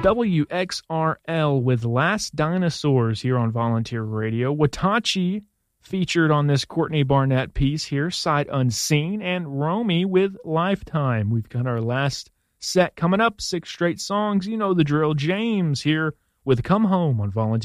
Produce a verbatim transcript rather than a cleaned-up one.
W X R L with Last Dinosaurs here on Volunteer Radio. Watachi featured on this Courtney Barnett piece here, Sight Unseen, and Romy with Lifetime. We've got our last set coming up, six straight songs. You know the drill. James here with Come Home on Volunteer